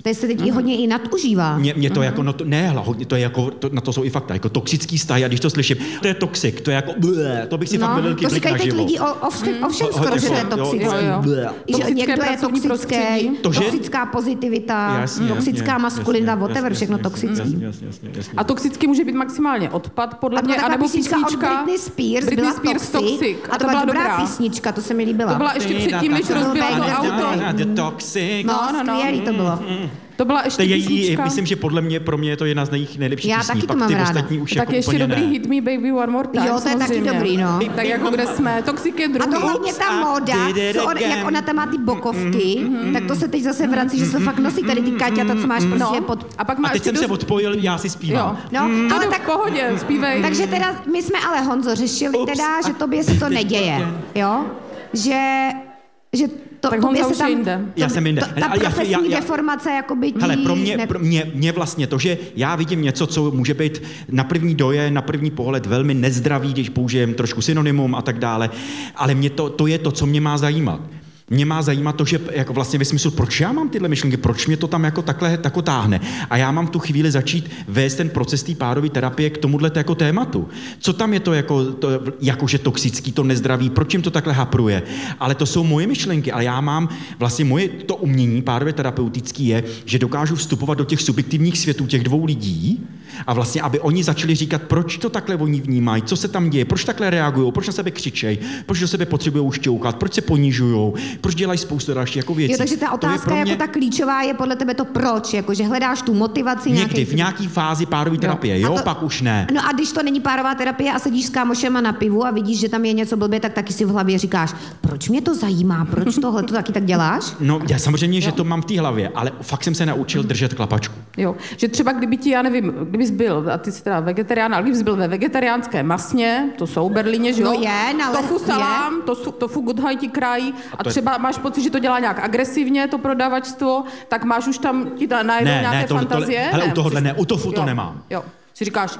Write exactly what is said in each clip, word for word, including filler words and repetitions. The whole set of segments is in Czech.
To je se teď mm. i hodně i nadužívá. Mě, mě to mm. jako, no to, ne, hodně, to je jako, to, na to jsou i fakta, jako toxický vztahy, a když to slyším, to je toxik, to je jako, blé, to bych si no, fakt velký klik naživo. To říkají teď lidi o, o, všem, mm. o všem skoro, že to je toxický. Že někdo je toxický, toxická pozitivita, jasně, toxická jasně, maskulina, jasně, whatever, jasně, všechno jasně, toxický. Jasně, jasně, jasně, jasně. A toxický může být maximálně odpad, podle mě, a nebo písnička od Britney Spears Britney byla Spears Toxic. Toxic. A to byla dobrá písnička, to se mi líbila. To byla ještě předtím, než rozbila to auto. No, skvělý to bylo. To byla ještě její, písnička. Myslím, že podle mě, pro mě je to jedna z nejich nejlepších Já písní. taky to Pak mám ty ráda. ostatní už Tak jako ještě úplně dobrý ne. Hit Me Baby One More Time. Jo, to je taky dobrý, no. Tak jako kde jsme, Toxic je druhý. A to hlavně ta móda, co on, jak ona tam má ty bokovky, mm-hmm. tak to se teď zase vrací, že se fakt nosí tady ty kaťata, co máš prostě no. pod... A, pak má a teď jsem dost... se odpojil, já si zpívám. Jo. No, mm. ale tak v pohodě, zpívej. Takže teda, my jsme ale, Honzo, řešili Ups, teda, že tobě se to neděje, jo? Že... že to, tak Honza už tam, je jinde. To, Já jsem jinde. To, ta profesní já, já, já, deformace jakoby tí... Hele, pro mě, ne... pro mě, mě vlastně to, že já vidím něco, co může být na první doje, na první pohled velmi nezdravý, když použijem trošku synonymum a tak dále, ale mě to, to je to, co mě má zajímat. Mě má zajímat to, že jako vlastně ve smyslu, proč já mám tyhle myšlenky, proč mě to tam jako takhle tako táhne. A já mám tu chvíli začít vést ten proces té párové terapie k tomuhle jako tématu. Co tam je to jako, to, jakože toxický, to nezdravý, proč jim to takhle hapruje. Ale to jsou moje myšlenky, ale já mám vlastně moje to umění párové terapeutický je, že dokážu vstupovat do těch subjektivních světů těch dvou lidí a vlastně, aby oni začali říkat, proč to takhle oni vnímají, co se tam děje, proč takhle reagují, proč na sebe křičejí, proč do sebe potřebují šťoukat, proč se ponižují, proč dělají spoustu dalších jako věcí. Jo, takže ta otázka mě... jako ta klíčová je podle tebe to proč, jako že hledáš tu motivaci někdy nějaký... v nějaký fázi párové terapie, jo, jo to... pak už ne. No a když to není párová terapie a sedíš s kámošema na pivu a vidíš, že tam je něco blbě, tak taky si v hlavě říkáš, proč mě to zajímá, proč tohle to taky tak děláš? No, já samozřejmě, jo. že to mám v té hlavě, ale fakt jsem se naučil držet klapačku. Jo, že třeba kdyby ti, já nevím, kdybys byl, a ty jsi teda vegetarián, ale kdybys byl ve vegetariánské masně, to jsou v Berlíně, že jo? No je, na tofu salám, tofu, tofu Goodhaj ti krají a, a třeba je... máš pocit, že to dělá nějak agresivně, to prodavačstvo, tak máš už tam ti najednou ne, nějaké ne, to, fantazie? To, hele, ne, u tohohle musíš... ne, u tofu to jo, nemám. Jo, si říkáš,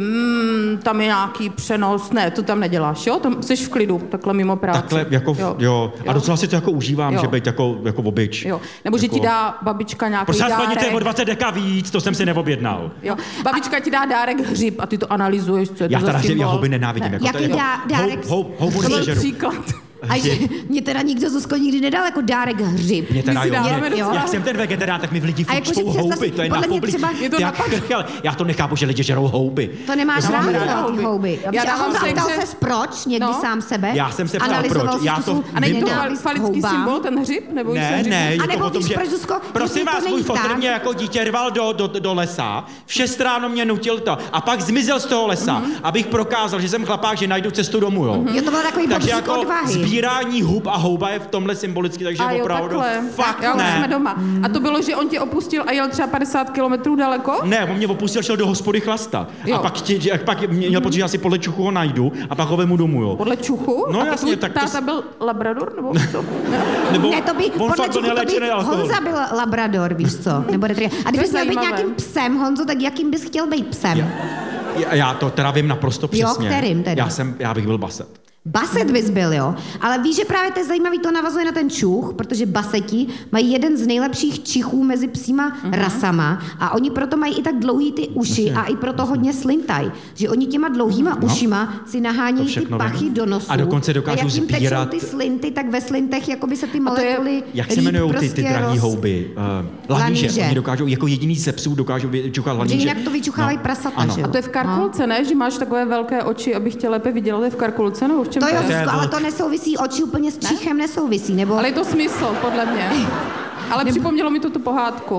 mm, tam je nějaký přenos, ne, to tam neděláš, jo? Tam jsi v klidu, takhle mimo práci. Takhle, jako, jo. jo. A docela si to jako užívám, jo. že být jako, jako obyč. Jo. Nebo jako... že ti dá babička nějaký Prosím, dárek. Prosím, o dvacet deka víc, to jsem si neobjednal. Jo. Babička a... ti dá dárek hřib a ty to analyzuješ, co je já to za symbol. Já houby nenávidím. Ne. Jako Jaký to, dá, dárek? Hou, hou, hou, to byl příklad. A že mě teda nikdo Zuzko nikdy nedal jako dárek hřib. Mě teda, jo, mě, jo. Jak jsem ten vegetarián, tak mi v lidi furt jako, čtou houby, to je na houby. Třeba... Já, já to nechápu, že lidi žerou houby. To nemáš to rád houby. houby. Já dávám se, ptal ses proč někdy no. sám sebe? Já jsem se ptal proč. Já to, a není to falický symbol, ten hřib? Nebo ne, ne, je to o tom, že... Zuzko, prosím vás, můj fotr mě jako dítě rval do, do, do lesa, v šest ráno mě nutil to a pak zmizel z toho lesa, abych prokázal, že jsem chlapák, že najdu cestu domů, jo. Jo, to bylo takový takže jako odvahy. Sbírání hub a houba je v tomhle symbolicky, takže a jo, opravdu takhle. fakt já, ne. Já už jsme doma. A to bylo, že on tě opustil a jel třeba padesát kilometrů daleko? Ne, on mě opustil, šel do hospody chlastat. Jo. A pak, tě, pak měl pocit, že asi podle čuchu ho najdu a pak ho vemu domů, jo. Podle čuchu? No a jasně, tak tak táta to... byl labrador, nebo co? nebo ne, to by, on podle čuchu to by Honza byl labrador, víš co? Nebo a kdybys měl být nějakým psem, Honzo, tak jakým bys chtěl být psem? Já, já to teda vím naprosto přesně. Jo, kterým teda? Já, jsem, já bych byl baset. Baset bys byl, jo. Ale víš, že právě to je zajímavý, to navazuje na ten čuch, protože baseti mají jeden z nejlepších čichů mezi psíma uh-huh. rasama a oni proto mají i tak dlouhý ty uši Myslím. a i proto hodně slintaj. Že oni těma dlouhýma no. ušima si nahánějí ty pachy vím. do nosu. A dokonce dokážou a jak jim sbírat... tečou ty slinty, tak ve slintech jakoby se ty molekuly... Jak se jmenují prostě ty, ty drahý roz... houby? Uh, laníže. Oni dokážou, jako jediný ze psů dokážou vyčuchat laníže. Že jinak to vyčuchávají no. prasata, ano. že jo? A to je v karkulce, ne? Že máš takové velké oči, abych tě lépe viděla, to je v karkulce, nebo v čem to? To je, ale to nesouvisí, oči úplně s čichem ne? nesouvisí, nebo... Ale je to smysl, podle mě. Ale nebo... připomnělo mi to tu pohádku.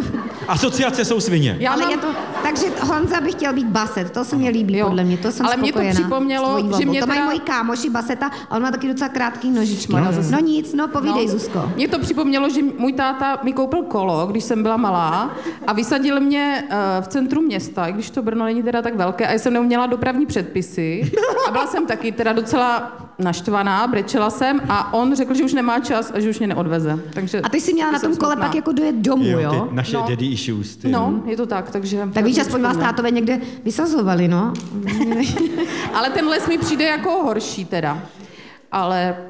Asociace jsou svině. Já ale mám... je to, takže Honza by chtěl být baset, to se mi líbí jo. podle mě, to jsem ale spokojená. Ale mě to připomnělo, že mě To teda... mají moji kámoši baseta a on má taky docela krátký nožičky. No, no nic, no povídej, no. Zuzko. Mě to připomnělo, že můj táta mi koupil kolo, když jsem byla malá a vysadil mě uh, v centru města, i když to Brno není teda tak velké, a já jsem neuměla dopravní předpisy a byla jsem taky teda docela naštvaná, brečela jsem a on řekl, že už nemá čas a že už mě neodveze. Takže a ty jsi měla na tom kole pak jako dojet domů, jo? jo? Ty, naše no. daddy issues. Ty, no, je to tak, takže... Tak víš, aspoň vás tátové někde vysazovali, no. Ale ten les mi přijde jako horší teda. Ale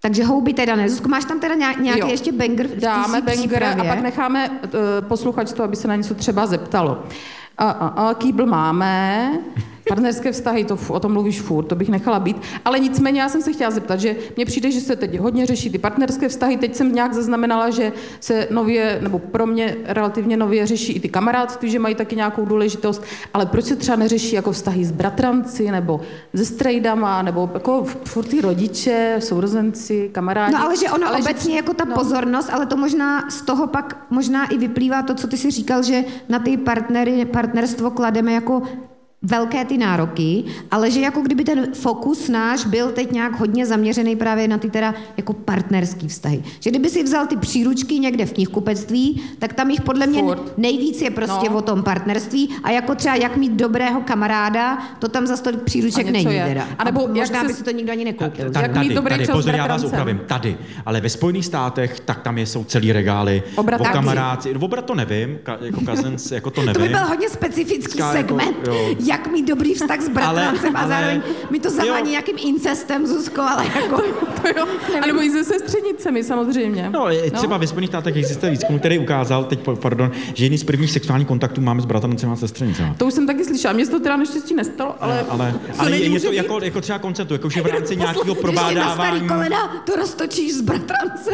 Takže houby teda ne. Zuzko, máš tam teda nějaký Jo. ještě banger v Dáme banger přípravě? a pak necháme uh, posluchačstvo, aby se na něco třeba zeptalo. A, a, a kýbl máme, partnerské vztahy, to, o tom mluvíš furt, to bych nechala být. Ale nicméně já jsem se chtěla zeptat, že mně přijde, že se teď hodně řeší ty partnerské vztahy. Teď jsem nějak zaznamenala, že se nově, nebo pro mě relativně nově řeší i ty kamarádství, že mají taky nějakou důležitost. Ale proč se třeba neřeší jako vztahy s bratranci, nebo se strejdama, nebo jako furt ty rodiče, sourozenci, kamarádi. No ale že ono ale obecně že, jako ta no. pozornost, ale to možná z toho pak možná i vyplývá to, co ty si říkal, že na ty partnery, partnerstvo klademe jako velké ty nároky, ale že jako kdyby ten fokus náš byl teď nějak hodně zaměřený právě na ty teda jako partnerský vztahy. Že kdyby si vzal ty příručky někde v knihkupectví, tak tam jich podle mě Furt. nejvíc je prostě No. o tom partnerství a jako třeba jak mít dobrého kamaráda, to tam za tolik příruček A něco není je. teda. A nebo jak možná se- by si to nikdo ani nekoupil. Ta- Jak tady, mít dobrý tady, čas s pozor, já vás bratrancem. opravím, tady. Ale ve Spojených státech, tak tam je, jsou celý regály O o bratranci. kamaráci. O brat to nevím, ka, jako cousins, jako to nevím. To by byl hodně specifický Ská- jako, segment, jo. jak mít dobrý vztah s bratrancem Ale- a zároveň ale- mi to zavání jo. nějakým incestem, Zuzko, ale jako... To jo. A nebo i se sestřenicemi samozřejmě. No, je- třeba ve Spojených státech existuje výzkum, který ukázal, teď po- pardon, že jedný z prvních sexuálních kontaktů máme s bratrancem a sestřenicema. To už jsem taky slyšela. Mně se to teda naštěstí nestalo, ale, ale, co ale není, je, je může to být? jako, jako třeba konceptu, jako že v rámci nějakého Když je na probádávání... starý kolena, to roztočíš s bratrancem.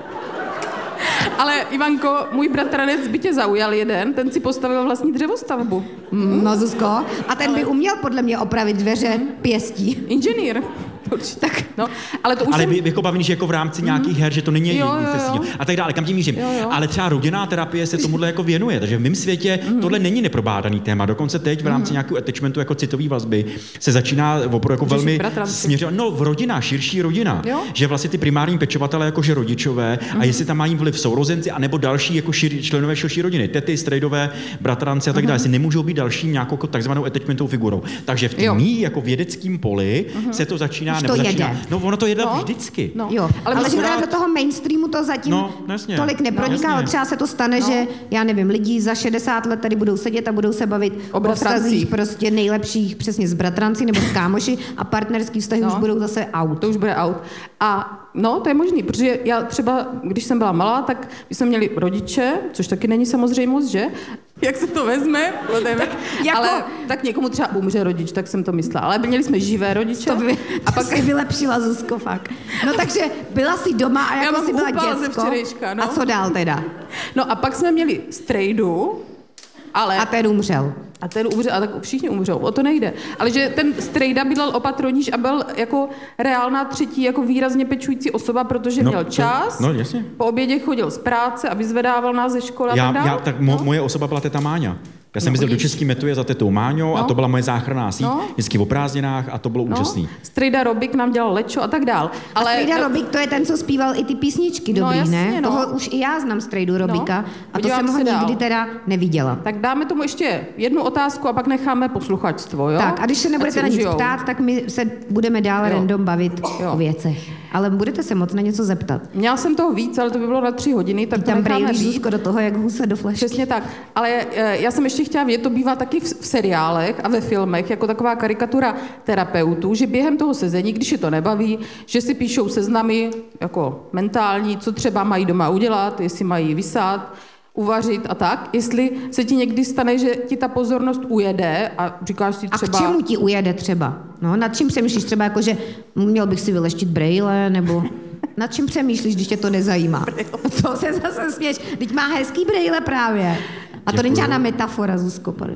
Ale Ivanko, můj bratranec by tě zaujal jeden, ten si postavil vlastní dřevostavbu. No, Zuzko, a ten by uměl podle mě opravit dveře pěstí. Inženýr. Tak, no, ale to už Ale jsem... vy, jako bavíš jako v rámci nějakých her, že to není Jo, jo, incestní jo. a tak dále, kam tím mířím. Jo, jo. Ale třeba rodinná terapie se tomuhle jako věnuje, takže v mém světě tohle není neprobádaný téma. Dokonce teď v rámci nějakého attachmentu jako citový vazby se začíná opravdu jako Řešit velmi bratranci. směřovat. No, v rodina, širší rodina. Jo. Že vlastně ty primární pečovatelé jakože rodičové a jestli tam mají vliv sourozenci anebo další jako šir, členové širší rodiny, tety, strejdové, bratranci a tak dále, jestli nemůžou být dalším nějakou jako takzvanou attachmentovou figurou. Takže v Jo. tom mý jako vědeckém poli se to začíná Už nebo to začíná. jede. No, ono to jede No. vždycky. No. Jo, ale, ale že musím teda rád- do toho mainstreamu to zatím No, jasně. tolik neproniká, No, ale jasně. třeba se to stane, No. že, já nevím, lidi za šedesát let tady budou sedět a budou se bavit O o bratrancích. vztazích prostě nejlepších přesně s bratranci nebo s kámoši a partnerský vztahy No. už budou zase out. To už bude out. A no, to je možný, protože já třeba, když jsem byla malá, tak my jsme měli rodiče, což taky není samozřejmost, že? Jak se to vezme? Tak, jako- Ale tak někomu třeba umře rodič, tak jsem to myslela. Ale měli jsme živé rodiče. To by, a pak si vylepšila, Zuzko, fakt. No takže byla jsi doma a Já jako mám si byla úpal ze děcko. včerejška, no. A co dál teda? No a pak jsme měli strejdu, ale... A ten umřel. A ten umře, a tak všichni umřou, o to nejde. Ale že ten strejda bydlel opatroníž a byl jako reálná třetí, jako výrazně pečující osoba, protože No, měl to- čas, no, jasně. po obědě chodil z práce a vyzvedával nás ze školy a Já, tak dále. já, tak mo, moje osoba byla teta Máňa. Já jsem No, jezdil do vidíš. Český metuje za tetou Máňou a No. to byla moje záchranná síť, No. vždycky o prázdninách a to bylo No, úžasný. strejda Robik nám dělal lečo a tak dál. Ale Strejda Robik, to je ten, co zpíval i ty písničky No, dobrý, jasně, ne? no. Toho už i já znám Strejdu Robika a to podívám jsem ho se dál. nikdy teda neviděla. Tak dáme tomu ještě jednu otázku a pak necháme posluchačstvo, jo? Tak a když se nebudete Ať na nic užijou. ptát, tak my se budeme dál Jo. random bavit Jo. o věcech. Ale budete se moc na něco zeptat. Měla jsem toho víc, ale to by bylo na tři hodiny, tak to Tam necháme brejlíš, být. Zuzko, do toho, jak huse do flašky. Přesně tak. Ale e, já jsem ještě chtěla vědět, to bývá taky v, v seriálech a ve filmech, jako taková karikatura terapeutů, že během toho sezení, když je to nebaví, že si píšou seznamy jako mentální, co třeba mají doma udělat, jestli mají vysát, uvařit a tak. Jestli se ti někdy stane, že ti ta pozornost ujede a říkáš si A třeba... k čemu ti ujede třeba? No, nad čím přemýšlíš třeba jako, že měl bych si vyleštit brejle, nebo nad čím přemýšlíš, když tě to nezajímá? Co se zase směš? Teď má hezký brejle právě. A to není Děkuju. žádná metafora, Zuzko. pardon.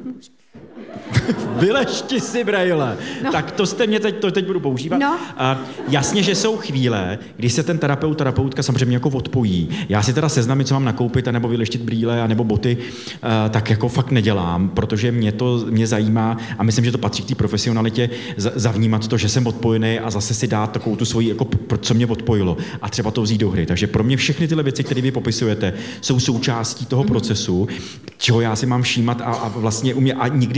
Vylešti si brejle. No. Tak to jste mě teď, to teď budu používat. No. A jasně, že jsou chvíle, kdy se ten terapeut, terapeutka samozřejmě jako odpojí. Já si teda seznamy, co mám nakoupit, anebo vyleštit brýle, anebo boty, uh, tak jako fakt nedělám, protože mě to mě zajímá a myslím, že to patří k té profesionalitě z- zavnímat to, že jsem odpojený a zase si dát takovou tu svoji, jako p- co mě odpojilo a třeba to vzít do hry. Takže pro mě všechny tyhle věci, které vy popisujete, jsou součástí toho procesu, čeho já si mám všímat a, a vlastně u mě, a někdy je to důležité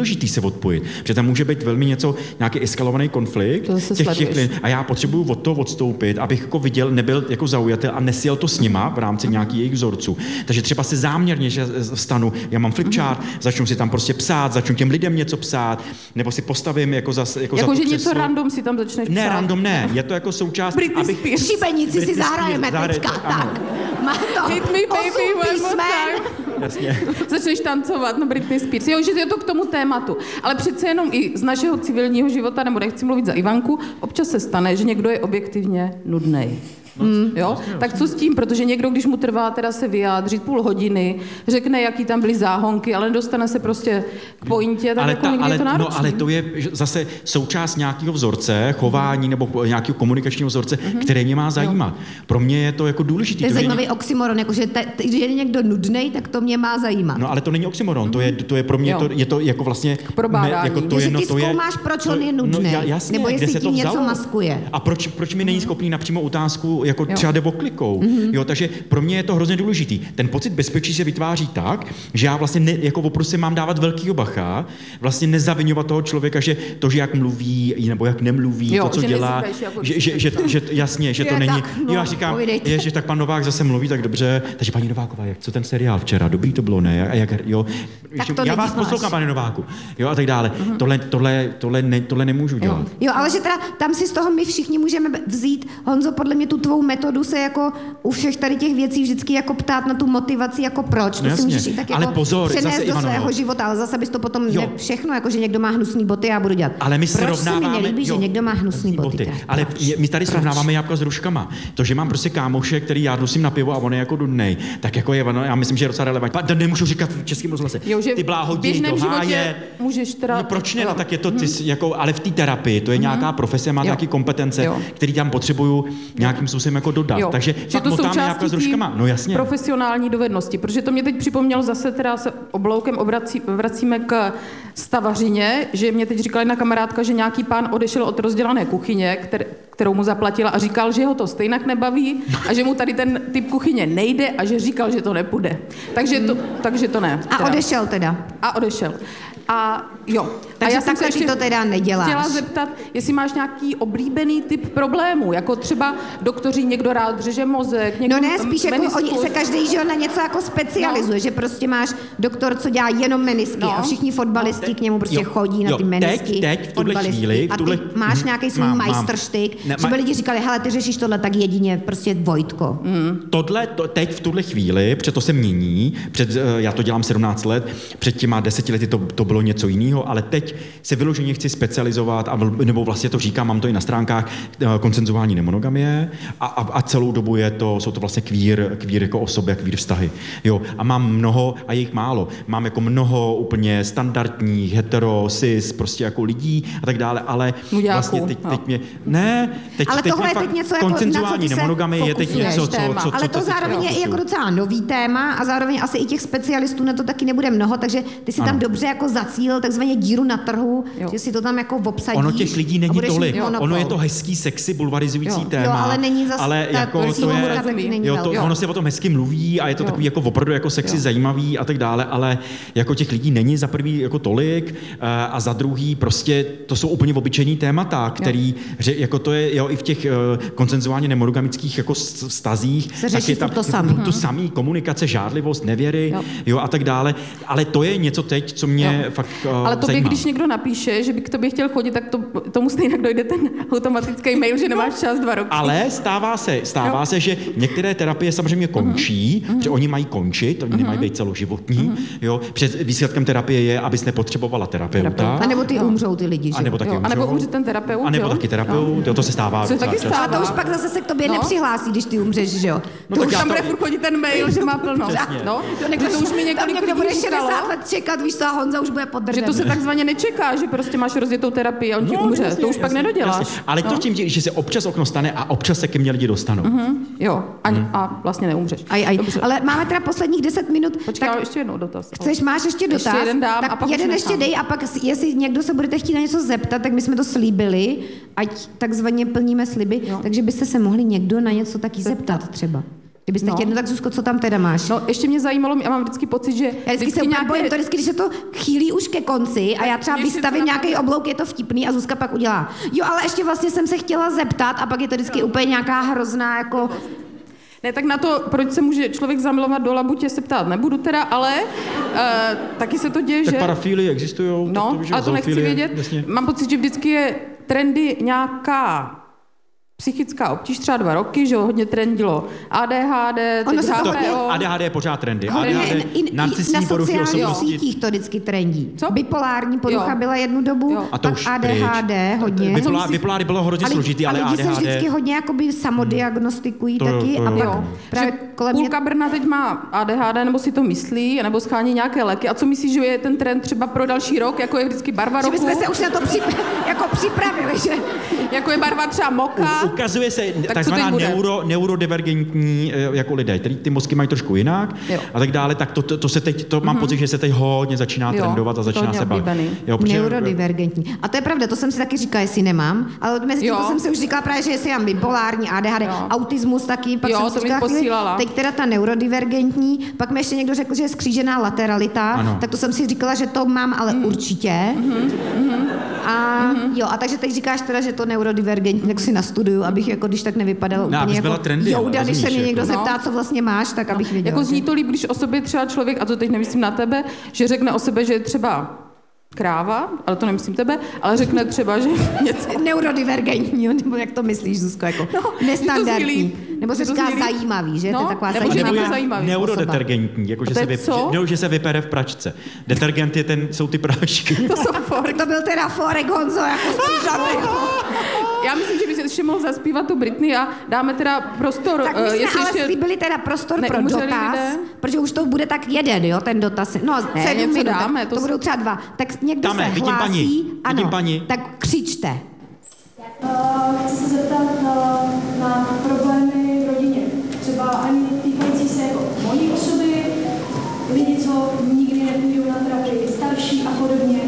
důležitý se odpojit, protože tam může být velmi něco, nějaký eskalovaný konflikt těch, těch lidí, a já potřebuju od toho odstoupit, abych jako viděl, nebyl jako zaujatel a nesjel to s nima v rámci nějakých jejich vzorců. Takže třeba si záměrně, že vstanu, já mám flipchart, mm-hmm. začnu si tam prostě psát, začnu těm lidem něco psát, nebo si postavím jako za jako, jako za že něco random si tam začneš psát. Ne, random ne, je to jako součást, abych... Šibenici si zahrajeme teďka, tak. Má to Hit me, baby, one more time. Jasně. Začneš tancovat na Britney Spears. Jo, že je to k tomu tématu. Ale přece jenom i z našeho civilního života, nebo nechci mluvit za Ivanku, občas se stane, že někdo je objektivně nudnej. Mm. Jo? Tak co s tím? Protože někdo, když mu trvá teda se vyjádřit půl hodiny, řekne, jaký tam byly záhonky, ale nedostane se prostě k pointě, tak ale jako ta, někdy ale, je to náročný. No, ale to je zase součást nějakého vzorce, chování nebo nějakého komunikačního vzorce, mm-hmm. který mě má zajímat. Jo. Pro mě je to jako důležité. To je zajímavý ně... oxymoron, jakože když je někdo nudnej, tak to mě má zajímat. No ale to není oxymoron, to je, to je pro mě, to, je to jako vlastně... Me, jako to je, no, ty to je, zkoumáš, proč on je nudnej, no, jasně, nebo jestli se tím něco vzalo? maskuje. A proč, proč mi není schopný napřímo otázku, jako jo. třeba jde oklikou. Mm-hmm. Jo, takže pro mě je to hrozně důležitý. Ten pocit bezpečí se vytváří tak, že já vlastně ne, jako opravdu si mám dávat velkýho bacha, vlastně nezaviňovat toho člověka, že to, že jak mluví, nebo jak nemluví, jo, to, co že dělá, jako že, že, že, že, jasně, že to je není. Tak, no, jo, já říkám, je, že tak pan Novák zase mluví tak dobře, takže paní Nováková, jak co ten seriál včera, dobrý to bylo, ne? A jak, jo, tak to já vás neděláš. poslouchám, pane Nováku, jo, a tak dále. Uh-huh. Tohle, tohle, tohle, ne, tohle nemůžu dělat. Jo. jo, ale že teda tam si z toho my všichni můžeme vzít, Honzo, podle mě tu tvou metodu se jako u všech tady těch věcí vždycky jako ptát na tu motivaci, jako proč. To no si můžeš i tak ale jako pozor, přenést zase, do Ivano, svého života, ale zase bys to potom jo. ne všechno, jako že někdo má hnusný boty, já budu dělat. Ale my se proč rovnáváme, se mi nelíbí, jo, že někdo má hnusný boty. boty. Ale my tady srovnáváme jablka s hruškama. To, že mám prostě kámoše, který já nosím na pivo a on je jako dudnej, tak jako je, no, já myslím, že je docela relevantní. To nemůžu říkat v českém rozhlase. Jo, že ty bláhodí do háje. Můžeš teda... No proč ne? Jo. No, tak je to ty, hmm. jako, ale v té terapii, to je hmm. nějaká profese, má nějaké kompetence, jo. který tam potřebuju nějakým způsobem jako dodat. Jo. Takže že to motáme jablka s hruškama. No jasně. Profesionální dovednosti, protože to mě teď připomnělo zase, teda se obloukem obrací, vracíme k stavařině, že mě teď říkala jedna kamarádka, že nějaký pán odešel od rozdělané kuchyně, kter, kterou mu zaplatila a říkal, že ho to stejnak nebaví a že mu tady ten typ kuchyně nejde a že říkal, že to nepůjde. Takže to, takže to ne. A teda. odešel teda. A odešel. A jo. Takže a já jsem se ještě to teda neděláš. chtěla zeptat, jestli máš nějaký oblíbený typ problémů, jako třeba doktoři, někdo rád řeže mozek, někdo no ne, spíš jako oni se každý, že na něco jako specializuje, no. že prostě máš doktor, co dělá jenom menisky no. a všichni fotbalisti no. k němu prostě jo. chodí na ty jo. menisky. Teď, teď, v tuhle chvíli. V tuhle... A ty máš nějaký svůj majstrštyk, že by lidi říkali, hele, ty řešíš tohle tak jedině prostě Vojtko. Mm. Tohle, to, teď v tuhle chvíli, před to se mění, před, já to dělám sedmnáct let, před těma deseti lety to, to bylo něco jiného, ale teď se vyloženě chci specializovat, a, nebo vlastně to říkám, mám to i na stránkách, konsenzuální nemonogamie a, a, a celou dobu je to, jsou to vlastně queer, queer jako osoby a queer vztahy. Jo, a mám mnoho, a je jich málo, mám jako mnoho úplně standardních, hetero, cis, prostě jako lidí a tak dále, ale Muďáku. vlastně teď, teď mě, ne, teď, ale teď tohle je teď něco jako, konsenzuální nemonogamie je teď něco, co, co, co, ale to, to zároveň je i jako docela nový téma a zároveň asi i těch specialistů na to taky nebude mnoho, takže ty si ano. tam dobře jako zacílil takzvaně díru na trhu, jo. že si to tam jako obsadíš. Ono těch lidí není tolik. Monopol. Ono je to hezký, sexy, bulvarizující jo. téma. Jo, ale není zase ale ta, jako to je, jo, to, ono se o tom hezky mluví a je to jo. takový jako opravdu jako sexy, jo. zajímavý a tak dále, ale jako těch lidí není za prvý jako tolik a za druhý prostě to jsou úplně obyčejný témata, který že, jako to je jo, i v těch konsenzuálně nemonogamických jako vztazích. Se řeší tam, to samý. To samý, komunikace, žádlivost, nevěry, jo. jo a tak dále. Ale to je něco teď, co mě jo. fakt ale tobě, zajímá. Když někdo napíše, že by k tobě chtěl chodit, tak to, tomu stejně dojde ten automatický mail, že nemáš čas dva roky. Ale stává se, stává jo. se, že některé terapie samozřejmě končí, uh-huh. že oni mají končit, oni uh-huh. nemají být celoživotní. Uh-huh. Jo. Před výsledkem terapie je, abys nepotřebovala terapeuta. A nebo ty jo. umřou ty lidi, a nebo taky jo. A nebo umře ten terapeut. A nebo taky terapeut, no. to se stává. Se taky stává. A to už pak zase se k tobě no. nepřihlásí, když ty umřeš, že jo? No to už tam to... bude furt chodit ten mail, že má plno. No, to už mi několik lidí bude říkalo. šedesát let čekat, víš co, a Honza už bude podržet. Že to se takzvaně nečeká, že prostě máš rozjetou terapii a on ti no, umře. Jasně, to už jasně, pak nedoděláš. Jasně. Ale no. to tím, že se občas okno stane a občas se ke mně lidi dostanou. Uh-huh. Jo, a, mm. a vlastně neumřeš. Aj, aj. Ale máme teda posledních deset minut. Počkej, tak ještě jednou dotaz. Chceš, máš ještě dotaz? Ještě jeden dám tak a pak jeden ještě dej a pak, jestli někdo se budete chtít na něco zeptat, tak my jsme to slíbili, ať takzvaně plníme sliby, jo. takže byste se mohli někdo na něco taky zeptat třeba. Kdybyste No. chtěli, no tak Zuzko, co tam teda máš? No, ještě mě zajímalo, já mám vždycky pocit, že Já vždycky, vždycky se úplně bojím, to vždycky, když se to chýlí už ke konci a já třeba Ještě vystavím to nějaký napadne. oblouk, je to vtipný a Zuzka pak udělá. Jo, ale ještě vlastně jsem se chtěla zeptat a pak je to vždycky úplně nějaká hrozná jako... Ne, tak na to, proč se může člověk zamilovat do labutě, se ptát nebudu teda, ale uh, taky se to děje, Tak že... parafílie existují. No, ale to nechci vědět. Jasně. Mám pocit, že vždycky je trendy nějaká psychická obtíž, třeba dva roky, že jo, hodně trendilo A D H D, Ono teď se to H P O. A D H D je pořád trendy. Hodně, A D H D, i- i- narcisní na poruchy sociálních osobnosti. sítích to vždycky trendí. Co? Bipolární porucha Jo. byla jednu dobu, Jo. A to pak už A D H D pryč. hodně. Bipolá, myslíš? bipoláry bylo hrozně A lidi- složitý, ale a lidi se A D H D... vždycky hodně jakoby samodiagnostikují To jo, taky to jo. a pak Jo. právě Že kolem mě... půlka Brna teď má A D H D, nebo si to myslí, nebo schání nějaké léky. A co myslíš, že je ten trend třeba pro další rok, jako je vždycky barva Že roku, bychom se už na to přip, jako připravili, že... jako je barva třeba moka. U, ukazuje se co takzvaná teď bude? neuro, neurodivergentní eh, jako lidé, který ty mozky mají trošku jinak Jo. a tak dále, tak to, to, to se teď, to mám pocit, že se teď hodně začíná Jo, trendovat a to začíná hodně se bavit. oblíbený. Jo, protože- Neurodivergentní. A to je pravda, to jsem si taky říkala, jestli nemám, ale mezi tím Jo. to jsem si už říkala právě, že jestli mám bipolární, A D H D, Jo. autismus taky, pak Jo, jsem to si bych říkala chvíli, posílala. teď teda ta neurodivergentní, pak mi ještě někdo řekl, že je skřížená lateralita, Ano. tak to jsem si říkala, že to mám ale Mm. určitě. A jo, a takže teď říkáš teda, že to neurodivergentní, tak si nastuduju, abych jako když tak nevypadala No, úplně abys jako byla trendy, jouda, když se rozumíš, mě někdo jako. zeptá, co vlastně máš, tak abych věděla. Jako že- zní to líp, když o sobě třeba člověk, a to teď nemyslím na tebe, že řekne o sebe, že je třeba kráva, ale to nemyslím tebe, ale řekne třeba, že něco... Neurodivergentní, jo, nebo jak to myslíš, Zuzko, jako No, že to nestandardní. zní líp. Nebo se Že to říká zní líp. zajímavý, že? No, To je taková nebo že zajímavá. není nebo zajímavý neurodetergentní, jako A že to se, je vy, co? že, že se vypere v pračce. Detergent je ten, jsou ty prášky. To jsou for. To byl teda Forek Honzo, jako z pyžamy. Já myslím, že by se ještě mohl zaspívat tu Britney a dáme teda prostor, Tak eh, my jsme jestli ale ještě... slíbili teda prostor pro neumřeli dotaz, lidé? protože už to bude tak jeden, jo, ten dotaz. No, Ne, sedm něco minut, dáme, tak to to s- budou třeba dva. Tak někdo Dáme, se vidím hlásí, paní, vidím ano, paní. tak křičte. Uh, chci se zeptat uh, na problémy v rodině. Třeba ani týkající se jako mojí osoby, lidi, co nikdy nepůjdou na terapii, starší a podobně.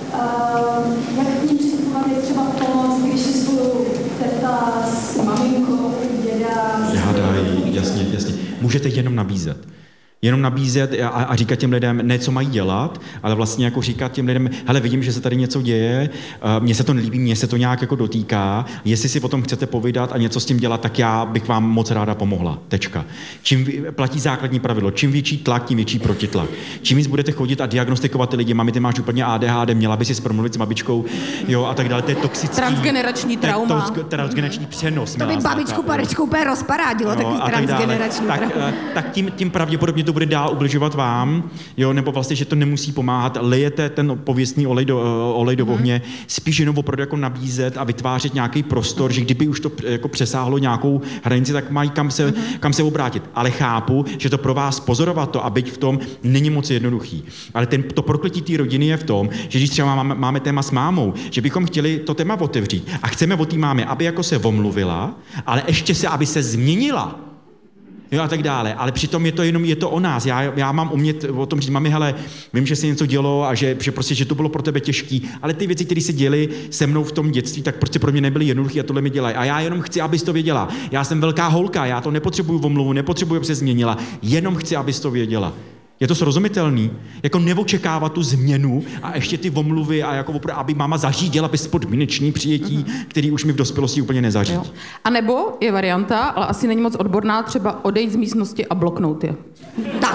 Uh, jak k ním přistupovat, je třeba pomoc, když si spolu teta s maminkou, děda... s- Žádají, jasně, jasně. Můžete jenom nabízet. Jenom nabízet a, a říkat těm lidem, ne co mají dělat, ale vlastně jako říkat těm lidem, hele, vidím, že se tady něco děje, uh, mně se to nelíbí, mně se to nějak jako dotýká, jestli si potom chcete povídat a něco s tím dělat, tak já bych vám moc ráda pomohla. Tečka. Čím vy- platí základní pravidlo, čím větší tlak, tím větší protitlak. Čím víc budete chodit a diagnostikovat ty lidi, mami, ty máš úplně A D H D, měla by si promluvit s babičkou, jo, a tak dále, to je toxický. Transgenerační to je trauma. to- Transgenerační přenos. To by milá babičku zlatá. Parečku úplně rozparádilo, takový a tak dále. transgenerační. Tak, trauma. eh, tak tím, tím pravděpodobně to bude dál ubližovat vám, jo, nebo vlastně, že to nemusí pomáhat. Lijete ten pověstný olej do, eh, olej do ohně, spíš jenom opravdu jako nabízet a vytvářet nějaký prostor, že kdyby už to eh, jako přesáhlo nějakou hranici, tak mají kam se, kam se obrátit. Ale chápu, že to pro vás pozorovat to a být v tom není moc jednoduchý. Ale ten, to prokletí té rodiny je v tom, že když třeba máme, máme téma s mámou, že bychom chtěli to téma otevřít a chceme od té mámy, aby jako se omluvila, ale ještě se, aby se změnila. Jo a tak dále, ale přitom je to jenom, je to o nás. Já, já mám umět o tom říct, mami, hele, vím, že se něco dělo a že, že prostě, že to bylo pro tebe těžký, ale ty věci, které se děly se mnou v tom dětství, tak prostě pro mě nebyly jednoduché a tohle mi dělají. A já jenom chci, abys to věděla. Já jsem velká holka, já to nepotřebuju omluvu, nepotřebuju, aby se změnila, jenom chci, abys to věděla. Je to srozumitelný? Jako neočekávat tu změnu a ještě ty omluvy a jako opravdu, aby máma zařídila bezpodmínečný přijetí, který už mi v dospělosti úplně nezařídí. Jo. A nebo je varianta, ale asi není moc odborná, třeba odejít z místnosti a bloknout je. Tak.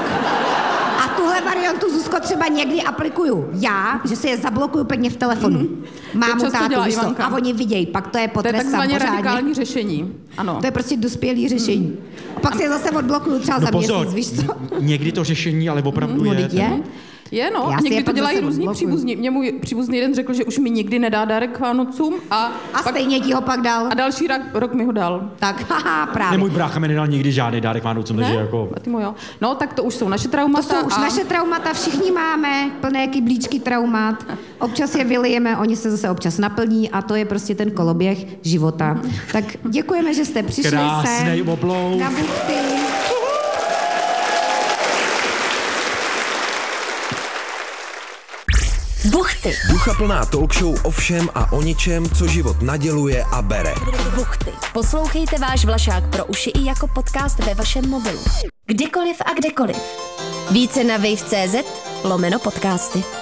A tuhle variantu, Zuzko, třeba někdy aplikuju já, že si je zablokuju pěkně v telefonu. Mm-hmm. Mámu, často tátu, dělá víš co, Ivanka. a oni vidějí, pak to je To je potrestám takzvaně pořádně. radikální řešení. Ano. To je prostě dospělý řešení. A pak si je zase odblokuju třeba No za pozor, měsíc, víš co? někdy to řešení ale opravdu No, je. teď je. Je, no, Já si je někdy to pak dělají zase různí odblokuju. příbuzní. Mě můj příbuzný jeden řekl, že už mi nikdy nedá dárek k Vánocům a, A pak, stejně ti ho pak dal. a další rok, rok mi ho dal. Tak, haha, Ne, právě. můj brácha mi nedal nikdy žádný dárek Vánocům, takže Ne? jako... A ty mu jo. No, tak to už jsou naše To traumata. jsou už a... naše traumata, všichni máme plné kyblíčky traumat. Občas je vylijeme, oni se zase občas naplní a to je prostě ten koloběh života. Tak děkujeme, že jste přišli Krásnej sem oblouk. na Buchty. Buchty. Duchaplná talk show o všem a o ničem, co život naděluje a bere. Buchty. Poslouchejte váš Vlašák pro uši i jako podcast ve vašem mobilu. Kdykoliv a kdekoliv. Více na wave tečka cé zet lomeno podcasty.